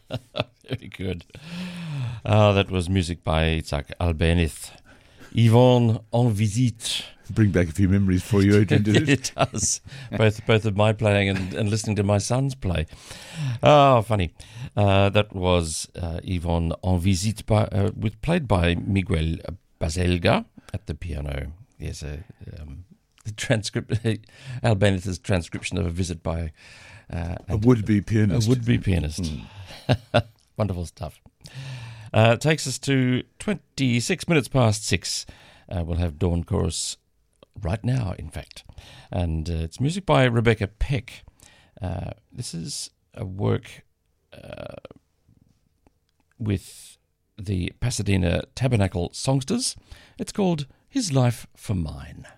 Very good. That was music by Itzhak Albéniz. Yvonne en visite. Bring back a few memories for you, Adrian, did it? It does. Both of my playing and listening to my sons play. Oh, funny. That was Yvonne en visite, played by Miguel Baselga at the piano. Yes, Albéniz's transcription of a visit by a would-be pianist. A would-be pianist. Wonderful stuff. Takes us to 26 minutes past 6. We'll have Dawn Chorus right now, in fact. And it's music by Rebecca Peck. This is a work with the Pasadena Tabernacle Songsters. It's called His Life for Mine.